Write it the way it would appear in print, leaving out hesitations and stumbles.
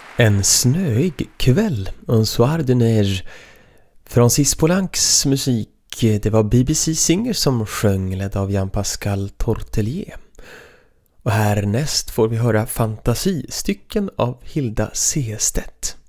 En snöig kväll, un soir de neige. Francis Poulencs musik, det var BBC Singer som sjöng, ledd av Jean-Pascal Tortelier. Och härnäst får vi höra fantasistycken av Hilda Sehestedt.